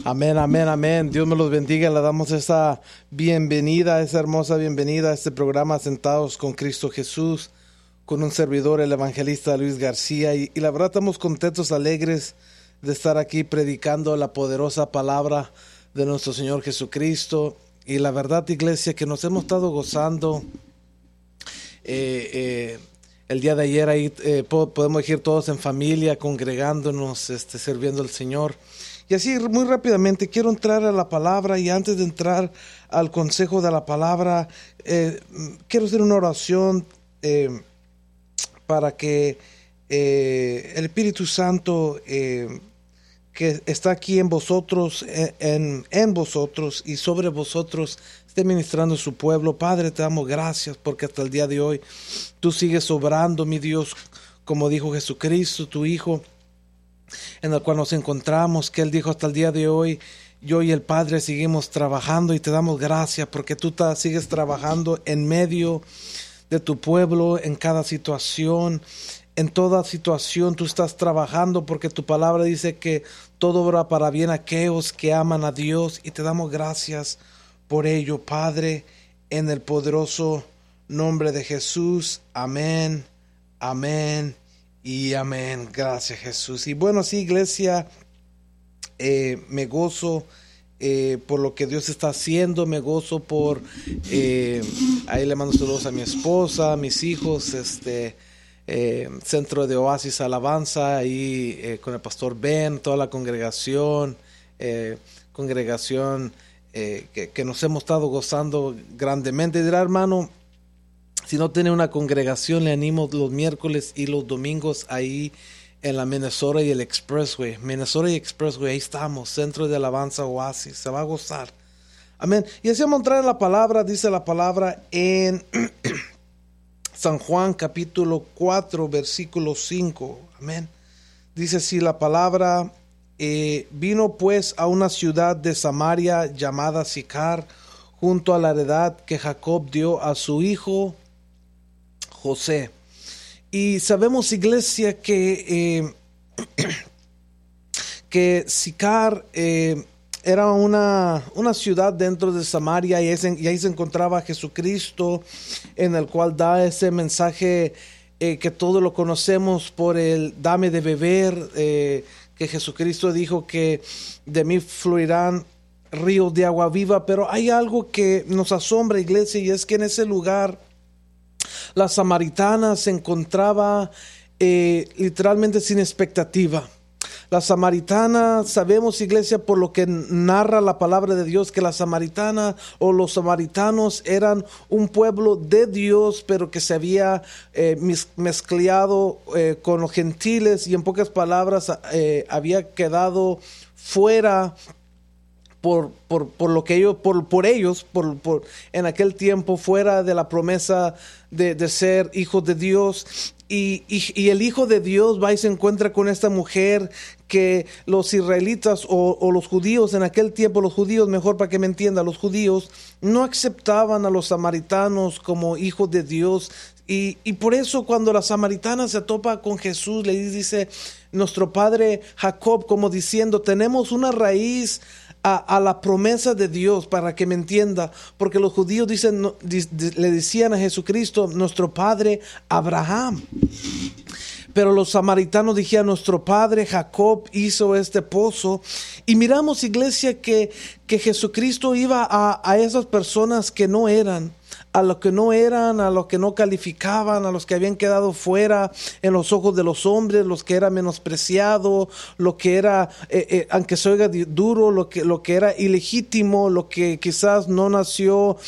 Amén, amén, amén. Dios me los bendiga. Le damos esa bienvenida, esa hermosa bienvenida a este programa Sentados con Cristo Jesús, con un servidor, el evangelista Luis García. Y la verdad estamos contentos, alegres de estar aquí predicando la poderosa palabra de nuestro Señor Jesucristo. Y la verdad, iglesia, que nos hemos estado gozando. El día de ayer ahí podemos ir todos en familia, congregándonos, sirviendo al Señor. Y así muy rápidamente quiero entrar a la palabra, y antes de entrar al consejo de la palabra, quiero hacer una oración para que el Espíritu Santo que está aquí en vosotros, en vosotros y sobre vosotros, esté ministrando a su pueblo. Padre, te damos gracias porque hasta el día de hoy tú sigues obrando, mi Dios, como dijo Jesucristo, tu Hijo, en el cual nos encontramos, que Él dijo hasta el día de hoy, yo y el Padre seguimos trabajando, y te damos gracias porque tú sigues trabajando en medio de tu pueblo, en cada situación, en toda situación tú estás trabajando, porque tu palabra dice que todo obra para bien a aquellos que aman a Dios, y te damos gracias por ello, Padre, en el poderoso nombre de Jesús. Amén, amén y amén. Gracias, Jesús. Y bueno, sí, iglesia, me gozo por lo que Dios está haciendo. Me gozo por ahí le mando saludos a mi esposa, a mis hijos, Centro de Oasis Alabanza, ahí con el pastor Ben, toda la congregación, que nos hemos estado gozando grandemente. Dirá, hermano, si no tiene una congregación, le animo los miércoles y los domingos ahí en la Minnesota y el Expressway. Minnesota y Expressway, ahí estamos, Centro de Alabanza Oasis, se va a gozar. Amén. Y así vamos a entrar en la palabra. Dice la palabra en San Juan capítulo 4, versículo 5. Amén. Dice así la palabra: vino pues a una ciudad de Samaria llamada Sicar, junto a la heredad que Jacob dio a su hijo José. Y sabemos, iglesia, que Sicar era una ciudad dentro de Samaria, y ahí se encontraba Jesucristo, en el cual da ese mensaje que todos lo conocemos por el dame de beber, que Jesucristo dijo que de mí fluirán ríos de agua viva. Pero hay algo que nos asombra, iglesia, y es que en ese lugar la samaritana se encontraba literalmente sin expectativa. La samaritana, sabemos, iglesia, por lo que narra la palabra de Dios, que la samaritana o los samaritanos eran un pueblo de Dios, pero que se había mezclado con los gentiles, y en pocas palabras había quedado fuera por lo que ellos, por ellos, en aquel tiempo, fuera de la promesa de ser hijos de Dios. Y el Hijo de Dios va y se encuentra con esta mujer que los israelitas o los judíos en aquel tiempo, los judíos, mejor para que me entienda, los judíos no aceptaban a los samaritanos como hijos de Dios. Y por eso cuando la samaritana se topa con Jesús, le dice nuestro padre Jacob, como diciendo, tenemos una raíz a la promesa de Dios, para que me entienda, porque los judíos le decían a Jesucristo, nuestro padre Abraham. Pero los samaritanos dijeron, nuestro padre Jacob hizo este pozo. Y miramos, iglesia, que Jesucristo iba a esas personas que no eran, a los que no calificaban, a los que habían quedado fuera en los ojos de los hombres, los que era menospreciado, lo que era, aunque se oiga duro, lo que era ilegítimo, lo que quizás no nació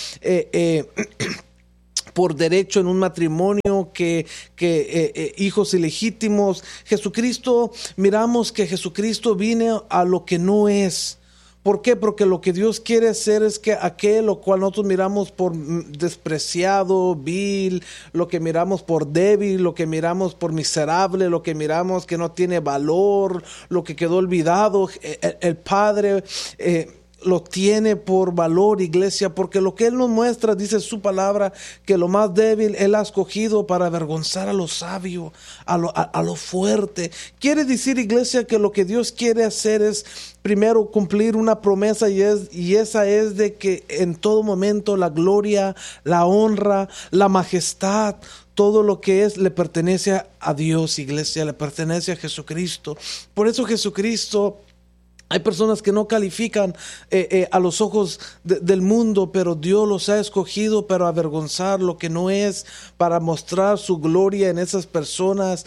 por derecho en un matrimonio, que hijos ilegítimos. Jesucristo, miramos que Jesucristo vino a lo que no es. ¿Por qué? Porque lo que Dios quiere hacer es que aquel lo cual nosotros miramos por despreciado, vil, lo que miramos por débil, lo que miramos por miserable, lo que miramos que no tiene valor, lo que quedó olvidado, el Padre lo tiene por valor, iglesia, porque lo que Él nos muestra, dice su palabra, que lo más débil Él ha escogido para avergonzar a lo sabio, a lo fuerte. Quiere decir, iglesia, que lo que Dios quiere hacer es primero cumplir una promesa, y esa es de que en todo momento la gloria, la honra, la majestad, todo lo que es le pertenece a Dios, iglesia, le pertenece a Jesucristo. Por eso Jesucristo, hay personas que no califican a los ojos del mundo, pero Dios los ha escogido para avergonzar lo que no es, para mostrar su gloria en esas personas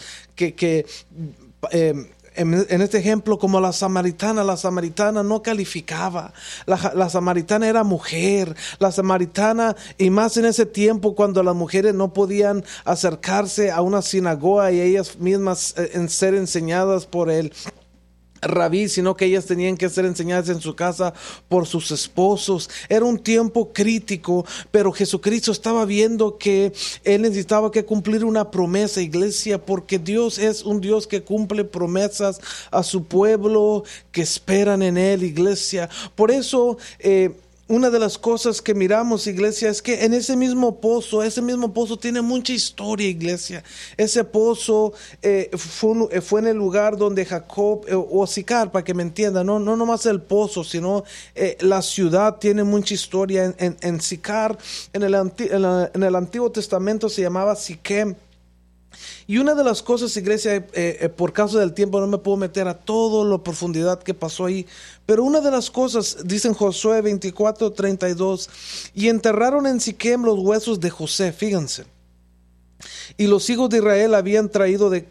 en este ejemplo, como la samaritana no calificaba. La samaritana era mujer. La samaritana, y más en ese tiempo cuando las mujeres no podían acercarse a una sinagoga y ellas mismas ser enseñadas por el rabí, sino que ellas tenían que ser enseñadas en su casa por sus esposos. Era un tiempo crítico, pero Jesucristo estaba viendo que Él necesitaba que cumplir una promesa, iglesia, porque Dios es un Dios que cumple promesas a su pueblo que esperan en Él, iglesia. Por eso, una de las cosas que miramos, iglesia, es que en ese mismo pozo tiene mucha historia, iglesia. Ese pozo fue en el lugar donde Jacob, o Sicar, para que me entiendan, no nomás el pozo, sino la ciudad tiene mucha historia. En Sicar, en el Antiguo Testamento se llamaba Siquem. Y una de las cosas, iglesia, por causa del tiempo no me puedo meter a toda la profundidad que pasó ahí, pero una de las cosas, dice en Josué 24:32, y enterraron en Siquem los huesos de José, fíjense, y los hijos de Israel habían traído de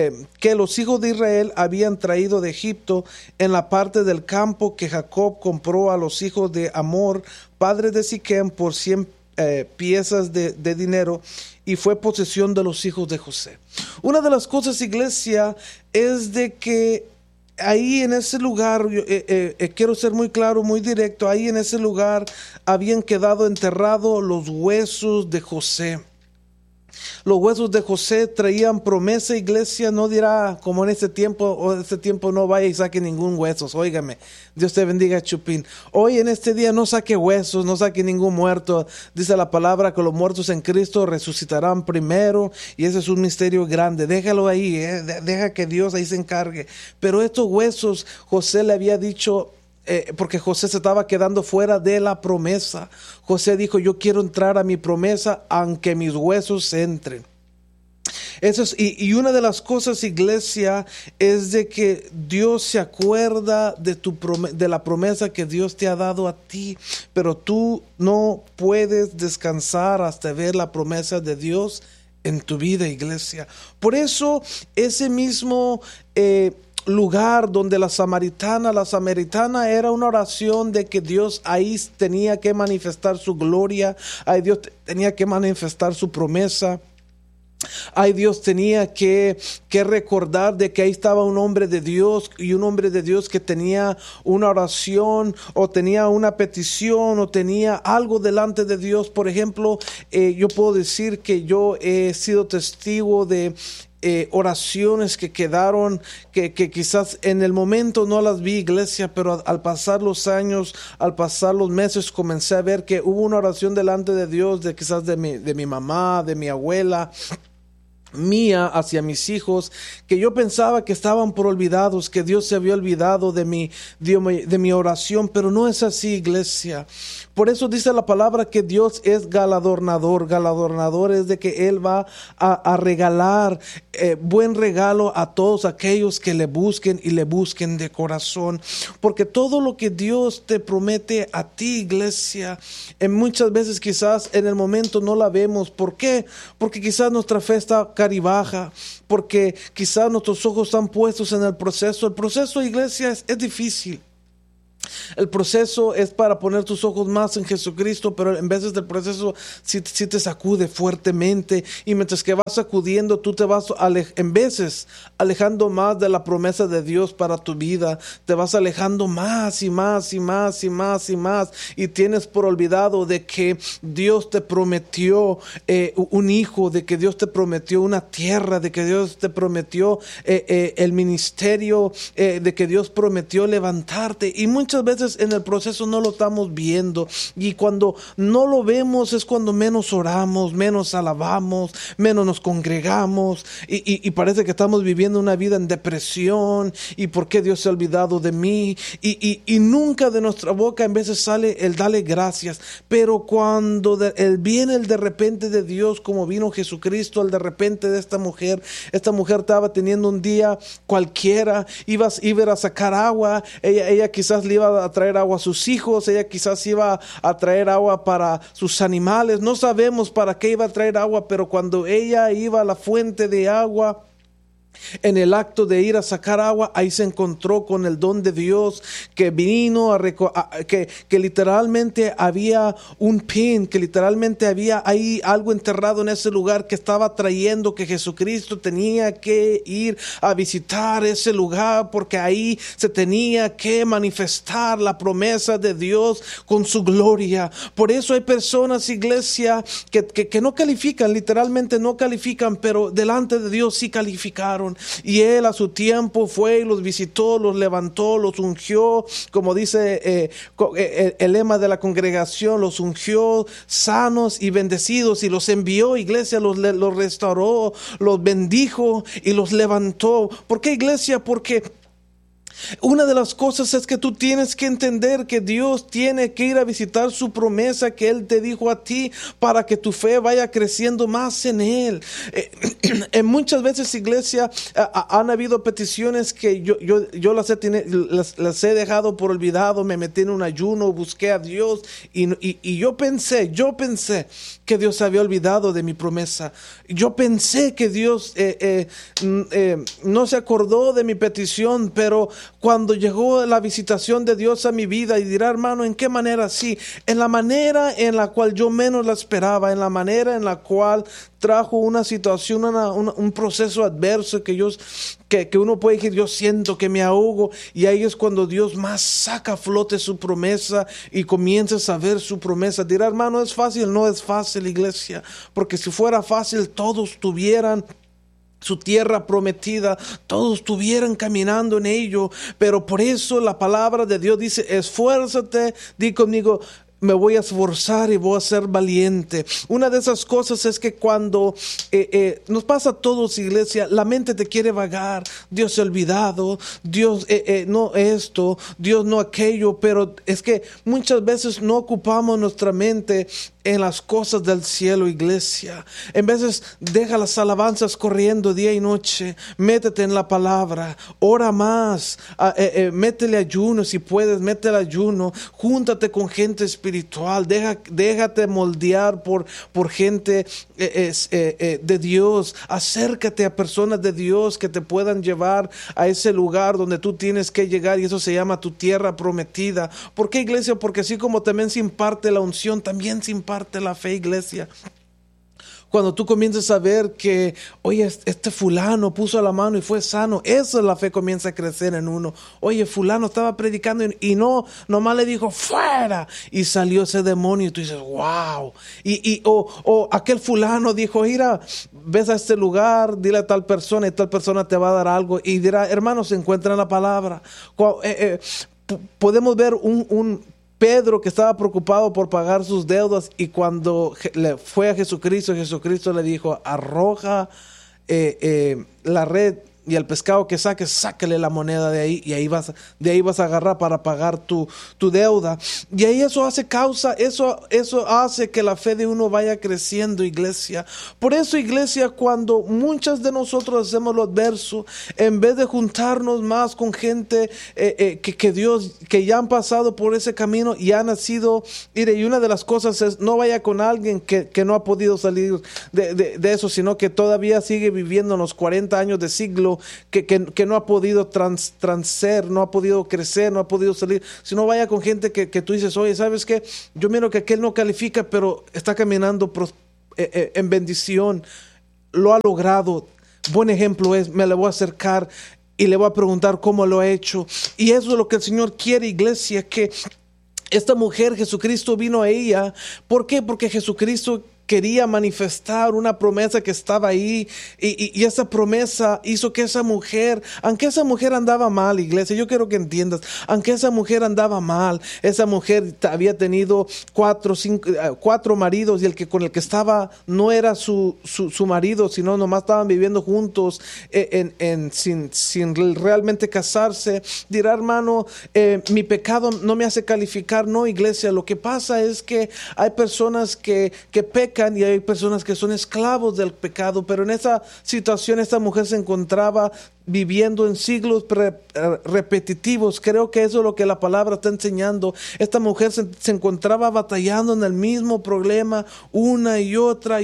Egipto en la parte del campo que Jacob compró a los hijos de Amor, padre de Siquem, por 100 piezas de dinero, y fue posesión de los hijos de José. Una de las cosas, iglesia, es de que ahí en ese lugar, quiero ser muy claro, muy directo, ahí en ese lugar habían quedado enterrados los huesos de José. Los huesos de José traían promesa, iglesia. No dirá como en este tiempo, no vaya y saque ningún hueso. Óigame, Dios te bendiga, Chupín. Hoy en este día no saque huesos, no saque ningún muerto. Dice la palabra que los muertos en Cristo resucitarán primero, y ese es un misterio grande. Déjalo ahí, deja que Dios ahí se encargue. Pero estos huesos, José le había dicho, porque José se estaba quedando fuera de la promesa. José dijo, yo quiero entrar a mi promesa aunque mis huesos entren. Eso es, y una de las cosas, iglesia, es de que Dios se acuerda de la promesa que Dios te ha dado a ti, pero tú no puedes descansar hasta ver la promesa de Dios en tu vida, iglesia. Por eso ese mismo lugar donde la samaritana era una oración de que Dios ahí tenía que manifestar su gloria, ahí Dios tenía que manifestar su promesa. Ay, Dios tenía que recordar de que ahí estaba un hombre de Dios, y un hombre de Dios que tenía una oración, o tenía una petición, o tenía algo delante de Dios. Por ejemplo, yo puedo decir que yo he sido testigo de oraciones que quedaron, que quizás en el momento no las vi, iglesia, pero al pasar los años, al pasar los meses, comencé a ver que hubo una oración delante de Dios, de quizás de mi mamá, de mi abuela, mía hacia mis hijos, que yo pensaba que estaban por olvidados, que Dios se había olvidado de mi oración, pero no es así, iglesia. Por eso dice la palabra que Dios es galardonador. Galardonador es de que Él va a regalar buen regalo a todos aquellos que le busquen, y le busquen de corazón. Porque todo lo que Dios te promete a ti, iglesia, muchas veces quizás en el momento no la vemos. ¿Por qué? Porque quizás nuestra fe está caribaja, porque quizás nuestros ojos están puestos en el proceso. El proceso, iglesia, es difícil. El proceso es para poner tus ojos más en Jesucristo, pero en veces del proceso sí te sacude fuertemente, y mientras que vas sacudiendo, tú te vas en veces alejando más de la promesa de Dios para tu vida. Te vas alejando más y más y más y más y más, y tienes por olvidado de que Dios te prometió un hijo, de que Dios te prometió una tierra, de que Dios te prometió el ministerio, de que Dios prometió levantarte. Y muchas muchas veces en el proceso no lo estamos viendo, y cuando no lo vemos es cuando menos oramos, menos alabamos, menos nos congregamos, y parece que estamos viviendo una vida en depresión, y por qué Dios se ha olvidado de mí, y nunca de nuestra boca en veces sale el darle gracias. Pero cuando viene el de repente de Dios, como vino Jesucristo el de repente de esta mujer estaba teniendo un día cualquiera, iba a sacar agua, ella quizás le iba a traer agua a sus hijos, ella quizás iba a traer agua para sus animales, no sabemos para qué iba a traer agua, pero cuando ella iba a la fuente de agua, en el acto de ir a sacar agua, ahí se encontró con el don de Dios, que vino que literalmente había un pin, que literalmente había ahí algo enterrado en ese lugar que estaba trayendo que Jesucristo tenía que ir a visitar ese lugar, porque ahí se tenía que manifestar la promesa de Dios con su gloria. Por eso hay personas, iglesia, que no califican, literalmente no califican, pero delante de Dios sí calificaron. Y Él a su tiempo fue y los visitó, los levantó, los ungió, como dice el lema de la congregación, los ungió sanos y bendecidos, y los envió, iglesia, los restauró, los bendijo y los levantó. ¿Por qué, iglesia? Porque una de las cosas es que tú tienes que entender que Dios tiene que ir a visitar su promesa que Él te dijo a ti, para que tu fe vaya creciendo más en Él. En muchas veces, iglesia, han habido peticiones que yo las he dejado por olvidado, me metí en un ayuno, busqué a Dios, y yo pensé que Dios se había olvidado de mi promesa. Yo pensé que Dios no se acordó de mi petición, pero cuando llegó la visitación de Dios a mi vida, y dirá, hermano, ¿en qué manera? Sí, en la manera en la cual yo menos la esperaba, en la manera en la cual trajo una situación, un proceso adverso que uno puede decir, yo siento que me ahogo, y ahí es cuando Dios más saca a flote su promesa y comienzas a ver su promesa. Dirá, hermano, ¿es fácil? No es fácil, iglesia, porque si fuera fácil todos tuvieran su tierra prometida, todos estuvieran caminando en ello, pero por eso la palabra de Dios dice, esfuérzate, di conmigo, me voy a esforzar y voy a ser valiente. Una de esas cosas es que cuando nos pasa a todos, iglesia, la mente te quiere vagar. Dios se ha olvidado, Dios no esto, Dios no aquello, pero es que muchas veces no ocupamos nuestra mente en las cosas del cielo, iglesia. En veces deja las alabanzas corriendo día y noche, métete en la palabra, ora más, métele ayuno si puedes, métele ayuno, júntate con gente espiritual, déjate moldear por gente de Dios, acércate a personas de Dios que te puedan llevar a ese lugar donde tú tienes que llegar, y eso se llama tu tierra prometida. ¿Por qué, iglesia? Porque así como también se imparte la unción, también se imparte la fe, iglesia. Cuando tú comienzas a ver que, oye, este fulano puso la mano y fue sano, eso, la fe comienza a crecer en uno. Oye, fulano estaba predicando y nomás le dijo fuera, y salió ese demonio, y tú dices, wow. O aquel fulano dijo, mira, ves a este lugar, dile a tal persona, y tal persona te va a dar algo, y dirá, hermano, se encuentra en la palabra. Podemos ver un Pedro que estaba preocupado por pagar sus deudas, y cuando le fue a Jesucristo, Jesucristo le dijo, arroja la red y el pescado que saques, sácale la moneda de ahí, y de ahí vas a agarrar para pagar tu deuda. Y ahí eso hace que la fe de uno vaya creciendo, iglesia. Por eso, iglesia, cuando muchas de nosotros hacemos lo adverso, en vez de juntarnos más con gente que ya han pasado por ese camino y han nacido, mire, y una de las cosas es, no vaya con alguien que no ha podido salir de eso, sino que todavía sigue viviendo en los 40 años de siglo, que no ha podido transer, no ha podido crecer, no ha podido salir. Si no, vaya con gente que tú dices, oye, ¿sabes qué? Yo miro que aquel no califica, pero está caminando en bendición, lo ha logrado. Buen ejemplo es, me le voy a acercar y le voy a preguntar cómo lo ha hecho. Y eso es lo que el Señor quiere, iglesia, que esta mujer, Jesucristo vino a ella. ¿Por qué? Porque Jesucristo quería manifestar una promesa que estaba ahí, y esa promesa hizo que esa mujer, aunque esa mujer andaba mal, iglesia, yo quiero que entiendas, aunque esa mujer andaba mal, esa mujer había tenido 4 maridos, y el que con el que estaba no era su marido, sino nomás estaban viviendo juntos sin realmente casarse. Dirá, hermano, mi pecado no me hace calificar. No, iglesia, lo que pasa es que hay personas que pecan y hay personas que son esclavos del pecado, pero en esa situación esta mujer se encontraba viviendo en siglos repetitivos. Creo que eso es lo que la palabra está enseñando. Esta mujer se encontraba batallando en el mismo problema una y otra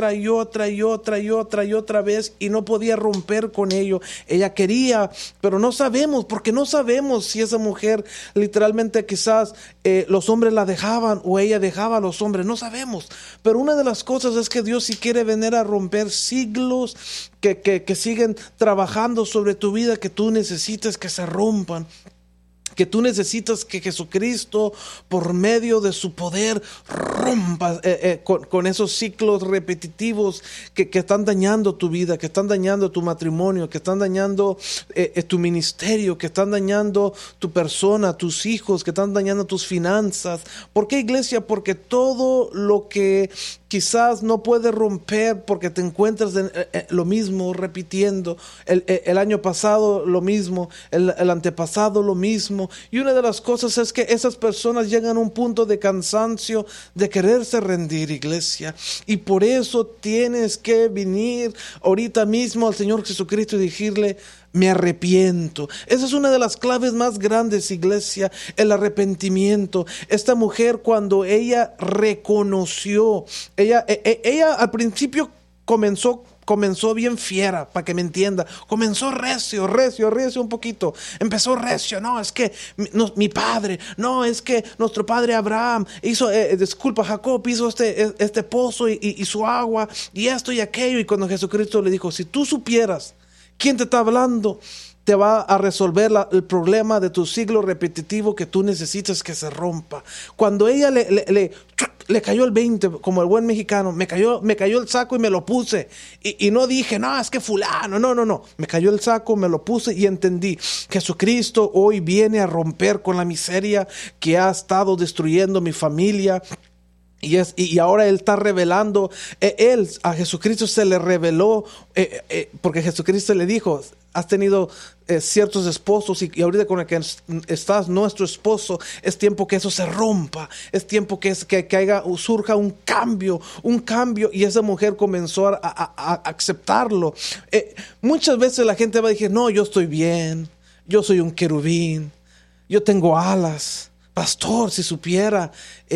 vez, y no podía romper con ello. Ella quería, pero no sabemos, porque no sabemos si esa mujer literalmente quizás los hombres la dejaban o ella dejaba a los hombres, no sabemos. Pero una de las cosas es que Dios sí quiere venir a romper siglos que siguen trabajando sobre tu vida, que tú necesitas que se rompan, que tú necesitas que Jesucristo, por medio de su poder, rompa con esos ciclos repetitivos que están dañando tu vida, que están dañando tu matrimonio, que están dañando tu ministerio, que están dañando tu persona, tus hijos, que están dañando tus finanzas. ¿Por qué, iglesia? Porque todo lo que quizás no puedes romper porque te encuentras en lo mismo repitiendo, el año pasado lo mismo, el antepasado lo mismo. Y una de las cosas es que esas personas llegan a un punto de cansancio, de quererse rendir, iglesia. Y por eso tienes que venir ahorita mismo al Señor Jesucristo y decirle: me arrepiento. Esa es una de las claves más grandes, iglesia, el arrepentimiento. Esta mujer, cuando ella reconoció, ella al principio comenzó bien fiera, para que me entienda. Comenzó recio un poquito. Empezó recio. No, es que mi padre, no, es que nuestro padre Abraham hizo, Jacob hizo este pozo y su agua y esto y aquello. Y cuando Jesucristo le dijo: si tú supieras quién te está hablando, te va a resolver el problema de tu siglo repetitivo que tú necesitas que se rompa. Cuando ella le cayó el 20, como el buen mexicano, me cayó el saco y me lo puse. Y no dije: no, es que fulano, no. Me cayó el saco, me lo puse y entendí. Jesucristo hoy viene a romper con la miseria que ha estado destruyendo mi familia. Y ahora Él está revelando, a Jesucristo se le reveló, porque Jesucristo le dijo: has tenido ciertos esposos y ahorita con el que estás, nuestro esposo, es tiempo que eso se rompa, es tiempo que surja un cambio, y esa mujer comenzó a aceptarlo. Muchas veces la gente va a decir: no, yo estoy bien, yo soy un querubín, yo tengo alas. Pastor, si supiera,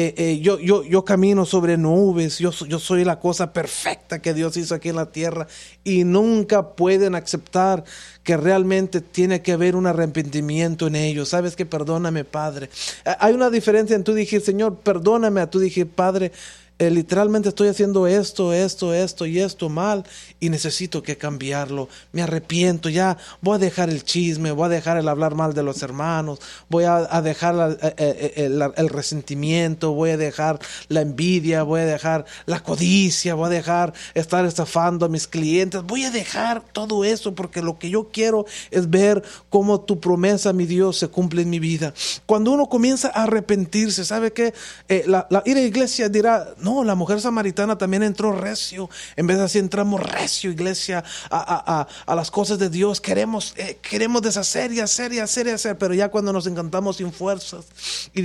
yo camino sobre nubes, yo soy la cosa perfecta que Dios hizo aquí en la tierra, y nunca pueden aceptar que realmente tiene que haber un arrepentimiento en ellos. ¿Sabes qué? Perdóname, Padre. Hay una diferencia en tú decir: Señor, perdóname, a tú decir: Padre, literalmente estoy haciendo esto y esto mal, y necesito que cambiarlo. Me arrepiento, ya voy a dejar el chisme, voy a dejar el hablar mal de los hermanos, voy a dejar el resentimiento, voy a dejar la envidia, voy a dejar la codicia, voy a dejar estar estafando a mis clientes, voy a dejar todo eso, porque lo que yo quiero es ver cómo tu promesa, mi Dios, se cumple en mi vida. Cuando uno comienza a arrepentirse, ¿sabe qué? La iglesia dirá: no, la mujer samaritana también entró recio. En vez de así, entramos recio, iglesia, a las cosas de Dios. Queremos deshacer y hacer, pero ya cuando nos encantamos sin fuerzas y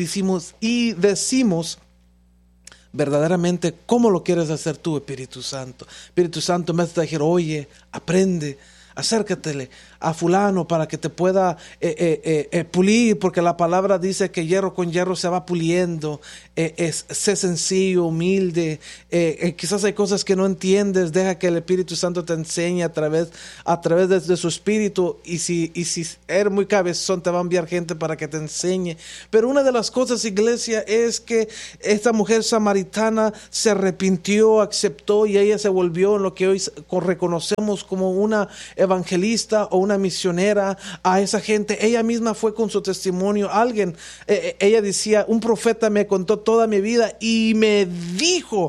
decimos verdaderamente cómo lo quieres hacer tú, Espíritu Santo. Espíritu Santo, en vez de decir: oye, aprende, acércatele a fulano para que te pueda pulir, porque la palabra dice que hierro con hierro se va puliendo. Sé sencillo, humilde. Quizás hay cosas que no entiendes, deja que el Espíritu Santo te enseñe a través de su Espíritu, y si eres muy cabezón, te va a enviar gente para que te enseñe. Pero una de las cosas, iglesia, es que esta mujer samaritana se arrepintió, aceptó, y ella se volvió en lo que hoy reconocemos como una evangelista o una misionera a esa gente. Ella misma fue con su testimonio. Ella decía: un profeta me contó toda mi vida y me dijo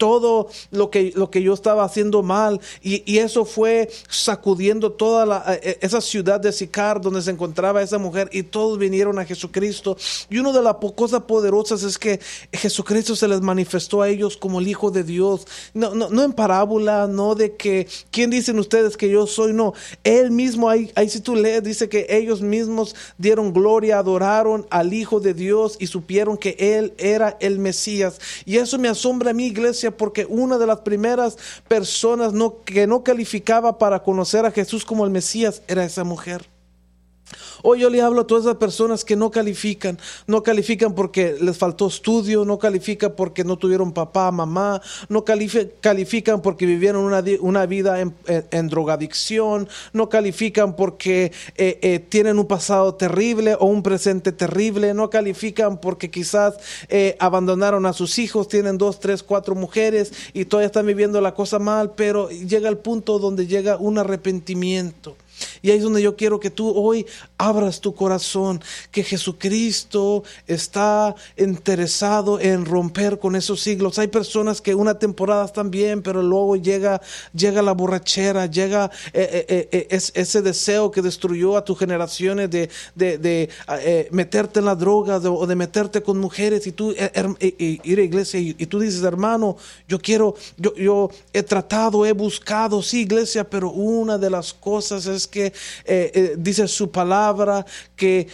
todo lo que yo estaba haciendo mal, y eso fue sacudiendo toda esa ciudad de Sicar donde se encontraba esa mujer, y todos vinieron a Jesucristo. Y una de las cosas poderosas es que Jesucristo se les manifestó a ellos como el Hijo de Dios, no en parábola, no de que ¿quién dicen ustedes que yo soy? No, Él mismo, ahí si tú lees, dice que ellos mismos dieron gloria, adoraron al Hijo de Dios y supieron que Él era el Mesías. Y eso me asombra a mi iglesia, porque una de las primeras personas que no calificaba para conocer a Jesús como el Mesías era esa mujer. Hoy yo le hablo a todas esas personas que no califican porque les faltó estudio, no califican porque no tuvieron papá, mamá, no califican porque vivieron una vida en drogadicción, no califican porque tienen un pasado terrible o un presente terrible, no califican porque quizás abandonaron a sus hijos, tienen 2, 3, 4 mujeres y todavía están viviendo la cosa mal, pero llega el punto donde llega un arrepentimiento. Y ahí es donde yo quiero que tú hoy abras tu corazón, que Jesucristo está interesado en romper con esos siglos. Hay personas que una temporada están bien, pero luego llega la borrachera, llega ese deseo que destruyó a tus generaciones de meterte en las drogas o de meterte con mujeres, y tú ir a iglesia y tú dices, hermano, yo he tratado, he buscado, sí, iglesia, pero una de las cosas es que dice su palabra que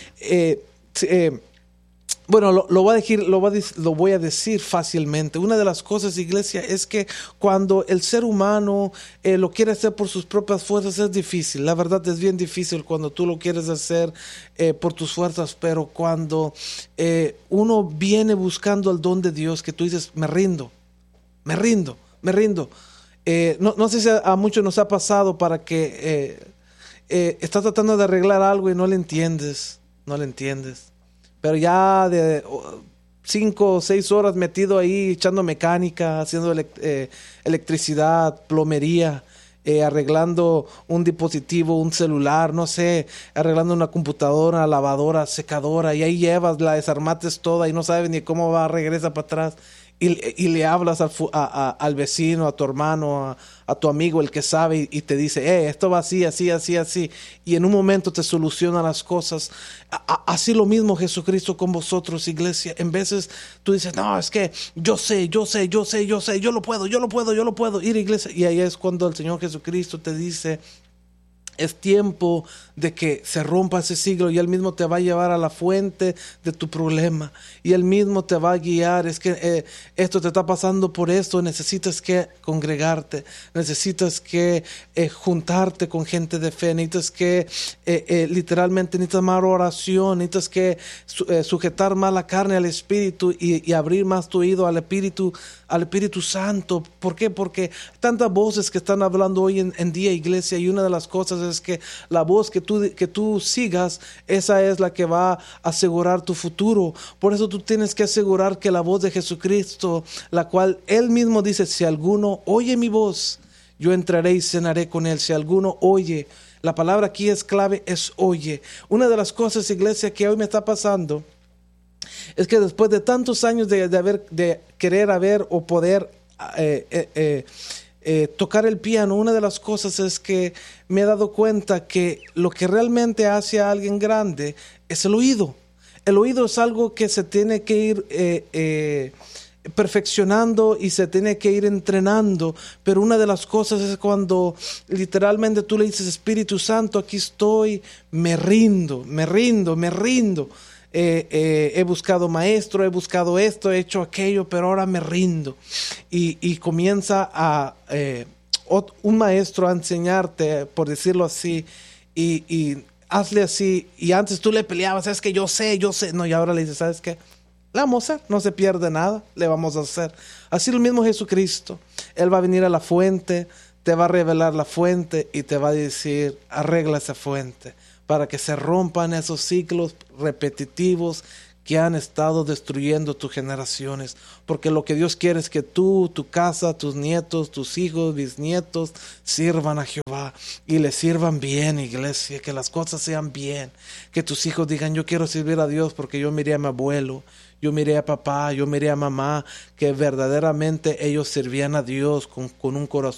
bueno, lo voy a decir fácilmente. Una de las cosas, iglesia, es que cuando el ser humano lo quiere hacer por sus propias fuerzas, es difícil. La verdad es bien difícil cuando tú lo quieres hacer por tus fuerzas, pero cuando uno viene buscando el don de Dios, que tú dices, me rindo. No sé si a muchos nos ha pasado para que estás tratando de arreglar algo y no le entiendes, pero ya de 5 o 6 horas metido ahí echando mecánica, haciendo electricidad, plomería, arreglando un dispositivo, un celular, no sé, arreglando una computadora, lavadora, secadora, y ahí llevas, la desarmates toda y no sabes ni cómo va, regresa para atrás. Y le hablas al vecino, a tu hermano, a tu amigo, el que sabe, y te dice, esto va así, y en un momento te soluciona las cosas. Así lo mismo Jesucristo con vosotros, iglesia. En veces tú dices, no, es que yo sé, yo lo puedo, ir a iglesia. Y ahí es cuando el Señor Jesucristo te dice, es tiempo de que se rompa ese siglo, y Él mismo te va a llevar a la fuente de tu problema, y Él mismo te va a guiar. Es que esto te está pasando por esto, necesitas que congregarte, necesitas que juntarte con gente de fe, necesitas que literalmente necesitas más oración, necesitas que sujetar más la carne al Espíritu y abrir más tu oído al Espíritu Santo. ¿Por qué? Porque tantas voces que están hablando hoy en día, iglesia, y una de las cosas es que la voz que tú sigas, esa es la que va a asegurar tu futuro. Por eso tú tienes que asegurar que la voz de Jesucristo, la cual Él mismo dice, si alguno oye mi voz, yo entraré y cenaré con él. Si alguno oye, la palabra aquí es clave, es oye. Una de las cosas, iglesia, que hoy me está pasando es que después de tantos años de querer haber o poder tocar el piano, una de las cosas es que me he dado cuenta que lo que realmente hace a alguien grande es el oído. El oído es algo que se tiene que ir perfeccionando y se tiene que ir entrenando, pero una de las cosas es cuando literalmente tú le dices, Espíritu Santo, aquí estoy, me rindo. He buscado maestro, he buscado esto, he hecho aquello, pero ahora me rindo. Y comienza un maestro a enseñarte, por decirlo así, y hazle así. Y antes tú le peleabas, es que yo sé. No, y ahora le dices, ¿sabes qué? Le vamos a hacer, no se pierde nada, le vamos a hacer. Así lo mismo Jesucristo. Él va a venir a la fuente, te va a revelar la fuente y te va a decir, arregla esa fuente, para que se rompan esos ciclos repetitivos que han estado destruyendo tus generaciones. Porque lo que Dios quiere es que tú, tu casa, tus nietos, tus hijos, bisnietos sirvan a Jehová y le sirvan bien, iglesia, que las cosas sean bien, que tus hijos digan: yo quiero servir a Dios porque yo miré a mi abuelo, yo miré a papá, yo miré a mamá, que verdaderamente ellos servían a Dios con un corazón